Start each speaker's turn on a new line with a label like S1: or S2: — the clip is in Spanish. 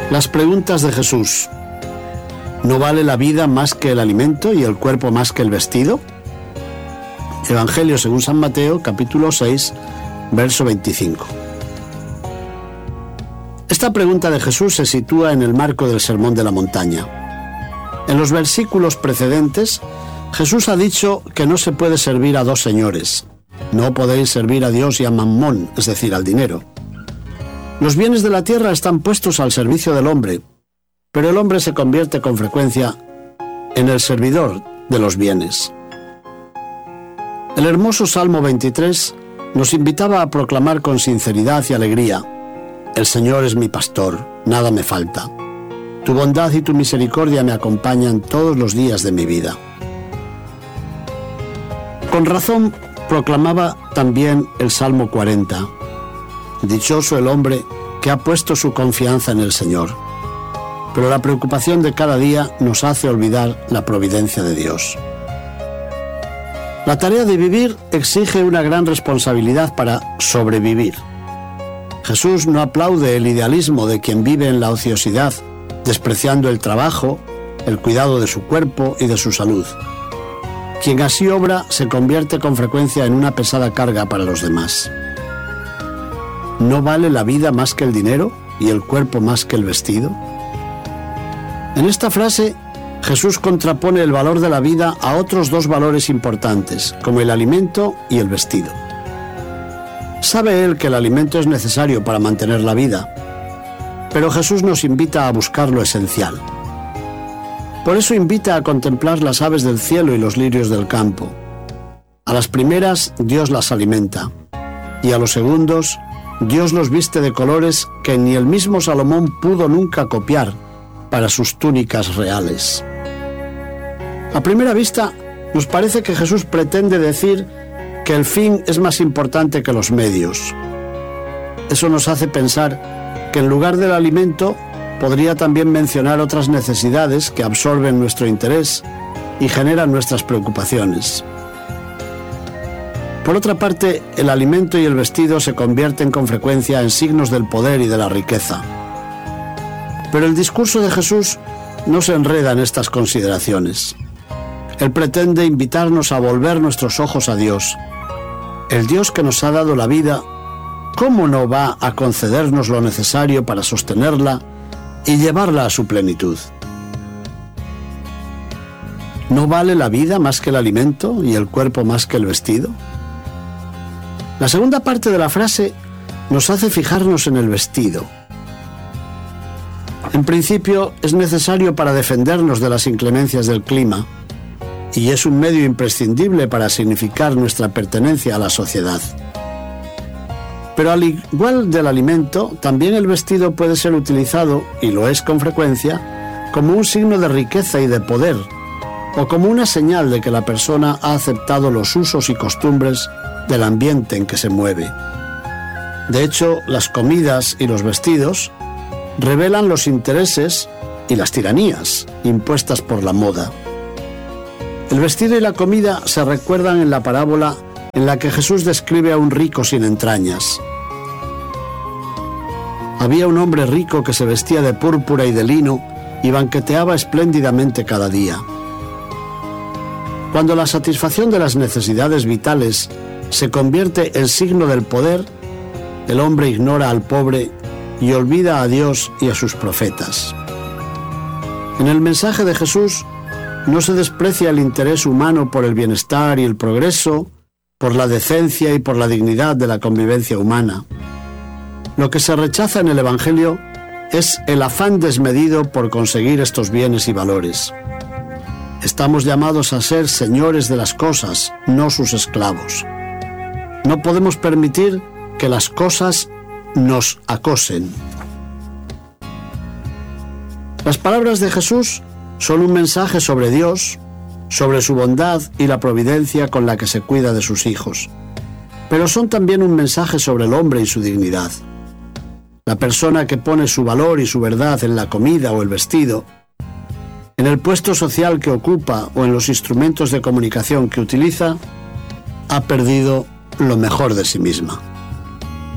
S1: Las preguntas de Jesús. ¿No vale la vida más que el alimento y el cuerpo más que el vestido? Evangelio según San Mateo, capítulo 6, verso 25. Esta pregunta de Jesús se sitúa en el marco del Sermón de la Montaña. En los versículos precedentes, Jesús ha dicho que no se puede servir a dos señores. No podéis servir a Dios y a Mammón, es decir, al dinero. Los bienes de la tierra están puestos al servicio del hombre, pero el hombre se convierte con frecuencia en el servidor de los bienes. El hermoso Salmo 23 nos invitaba a proclamar con sinceridad y alegría: el Señor es mi pastor, nada me falta. Tu bondad y tu misericordia me acompañan todos los días de mi vida. Con razón proclamaba también el Salmo 40. Dichoso el hombre que ha puesto su confianza en el Señor. Pero la preocupación de cada día nos hace olvidar la providencia de Dios. La tarea de vivir exige una gran responsabilidad para sobrevivir. Jesús no aplaude el idealismo de quien vive en la ociosidad, despreciando el trabajo, el cuidado de su cuerpo y de su salud. Quien así obra se convierte con frecuencia en una pesada carga para los demás. ¿No vale la vida más que el dinero y el cuerpo más que el vestido? En esta frase, Jesús contrapone el valor de la vida a otros dos valores importantes, como el alimento y el vestido. Sabe él que el alimento es necesario para mantener la vida, pero Jesús nos invita a buscar lo esencial. Por eso invita a contemplar las aves del cielo y los lirios del campo. A las primeras, Dios las alimenta, y a los segundos, Dios los viste de colores que ni el mismo Salomón pudo nunca copiar para sus túnicas reales. A primera vista, nos parece que Jesús pretende decir que el fin es más importante que los medios. Eso nos hace pensar que en lugar del alimento podría también mencionar otras necesidades que absorben nuestro interés y generan nuestras preocupaciones. Por otra parte, el alimento y el vestido se convierten con frecuencia en signos del poder y de la riqueza. Pero el discurso de Jesús no se enreda en estas consideraciones. Él pretende invitarnos a volver nuestros ojos a Dios. El Dios que nos ha dado la vida, ¿cómo no va a concedernos lo necesario para sostenerla y llevarla a su plenitud? ¿No vale la vida más que el alimento y el cuerpo más que el vestido? La segunda parte de la frase nos hace fijarnos en el vestido. En principio, es necesario para defendernos de las inclemencias del clima y es un medio imprescindible para significar nuestra pertenencia a la sociedad. Pero al igual del alimento, también el vestido puede ser utilizado, y lo es con frecuencia, como un signo de riqueza y de poder, o como una señal de que la persona ha aceptado los usos y costumbres del ambiente en que se mueve. De hecho, las comidas y los vestidos revelan los intereses y las tiranías impuestas por la moda. El vestido y la comida se recuerdan en la parábola en la que Jesús describe a un rico sin entrañas. Había un hombre rico que se vestía de púrpura y de lino y banqueteaba espléndidamente cada día. Cuando la satisfacción de las necesidades vitales se convierte en signo del poder, el hombre ignora al pobre y olvida a Dios y a sus profetas. En el mensaje de Jesús no se desprecia el interés humano por el bienestar y el progreso, por la decencia y por la dignidad de la convivencia humana. Lo que se rechaza en el Evangelio es el afán desmedido por conseguir estos bienes y valores. Estamos llamados a ser señores de las cosas, no sus esclavos. No podemos permitir que las cosas nos acosen. Las palabras de Jesús son un mensaje sobre Dios, sobre su bondad y la providencia con la que se cuida de sus hijos, pero son también un mensaje sobre el hombre y su dignidad. La persona que pone su valor y su verdad en la comida o el vestido, en el puesto social que ocupa o en los instrumentos de comunicación que utiliza, ha perdido lo mejor de sí misma.